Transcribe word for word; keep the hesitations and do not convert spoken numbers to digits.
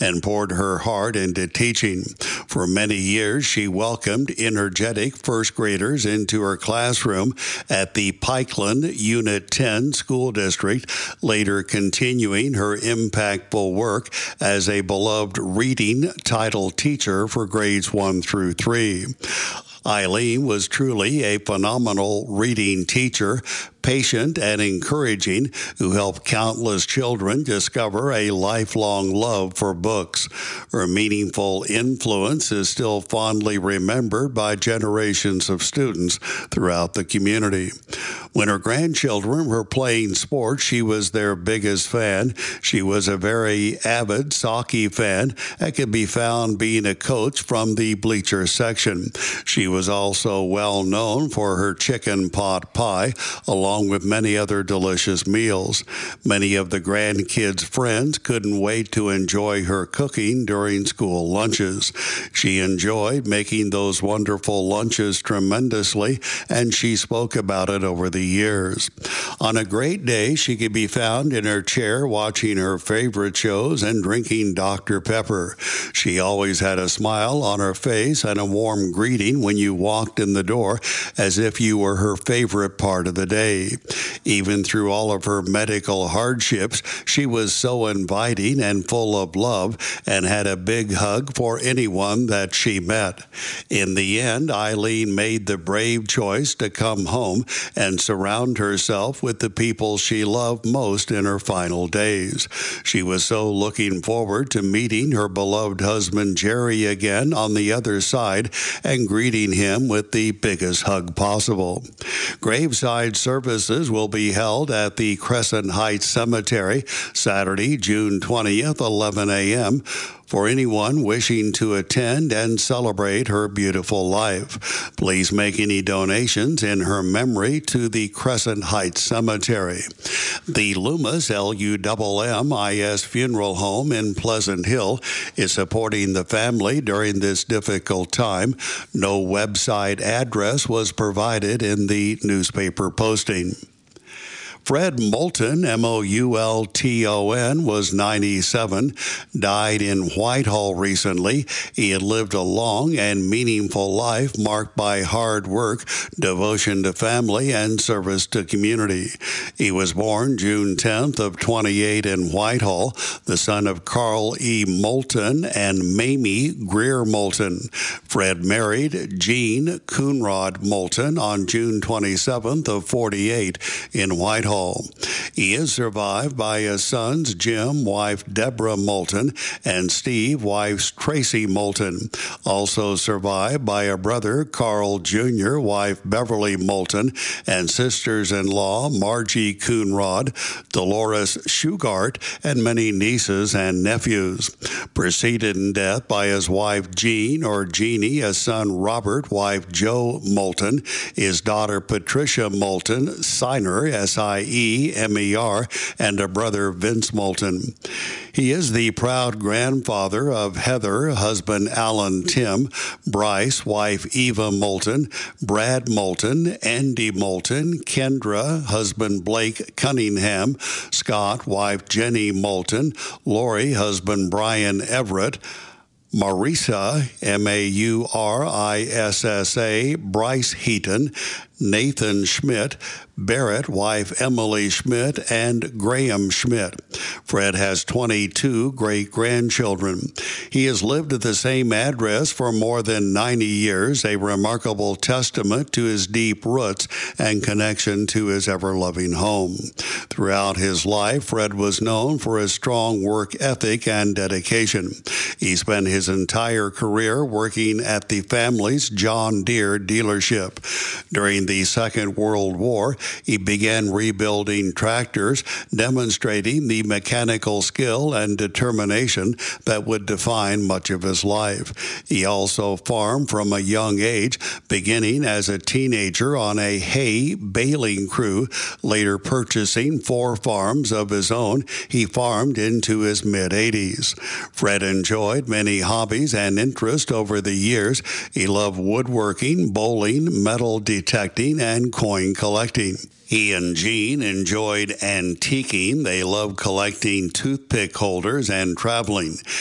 and poured her heart into teaching. For many years, she welcomed energetic first graders into her classroom at the Pikeland Unit ten School District, later continuing her impactful work as a beloved reading title teacher for grades one through three. Eileen was truly a phenomenal reading teacher, patient and encouraging, who helped countless children discover a lifelong love for books. Her meaningful influence is still fondly remembered by generations of students throughout the community. When her grandchildren were playing sports, she was their biggest fan. She was a very avid Sockeye fan and could be found being a coach from the bleacher section. She was also well known for her chicken pot pie, along with many other delicious meals. Many of the grandkids' friends couldn't wait to enjoy her cooking during school lunches. She enjoyed making those wonderful lunches tremendously, and she spoke about it over the years. On a great day, she could be found in her chair watching her favorite shows and drinking Doctor Pepper. She always had a smile on her face and a warm greeting when you walked in the door, as if you were her favorite part of the day. Even through all of her medical hardships, she was so inviting and full of love and had a big hug for anyone that she met. In the end, Eileen made the brave choice to come home and surround herself with the people she loved most in her final days. She was so looking forward to meeting her beloved husband Jerry again on the other side and greeting him with the biggest hug possible. Graveside services will be held at the Crescent Heights Cemetery Saturday, June twentieth, eleven a.m. for anyone wishing to attend and celebrate her beautiful life. Please make any donations in her memory to the Crescent Heights Cemetery. The Loomis, L U M M I S Funeral Home in Pleasant Hill is supporting the family during this difficult time. No website address was provided in the newspaper posting. Fred Moulton, M O U L T O N, was ninety-seven, died in Whitehall recently. He had lived a long and meaningful life marked by hard work, devotion to family, and service to community. He was born June tenth of twenty-eight in Whitehall, the son of Carl E. Moulton and Mamie Greer Moulton. Fred married Jean Coonrod Moulton on June twenty-seventh of forty-eight in Whitehall. He is survived by his sons Jim, wife Deborah Moulton, and Steve, wife Tracy Moulton. Also survived by a brother, Carl Junior, wife Beverly Moulton, and sisters-in-law Margie Coonrod, Dolores Shugart, and many nieces and nephews. Preceded in death by his wife Jean, or Jeannie, a son Robert, wife Joe Moulton, his daughter Patricia Moulton, Signer, S I E M E R, and a brother, Vince Moulton. He is the proud grandfather of Heather, husband Alan Tim, Bryce, wife Eva Moulton, Brad Moulton, Andy Moulton, Kendra, husband Blake Cunningham, Scott, wife Jenny Moulton, Lori, husband Brian Everett, Marissa, M A U R I S S A, Bryce Heaton, Nathan Schmidt, Barrett, wife Emily Schmidt, and Graham Schmidt. Fred has twenty-two great-grandchildren. He has lived at the same address for more than ninety years, a remarkable testament to his deep roots and connection to his ever-loving home. Throughout his life, Fred was known for his strong work ethic and dedication. He spent his entire career working at the family's John Deere dealership. During the Second World War, he began rebuilding tractors, demonstrating the mechanical skill and determination that would define much of his life. He also farmed from a young age, beginning as a teenager on a hay baling crew, later purchasing four farms of his own. He farmed into his mid-eighties. Fred enjoyed many hobbies and interests over the years. He loved woodworking, bowling, metal detecting, and coin collecting. He and Jean enjoyed antiquing. They loved collecting toothpick holders and traveling.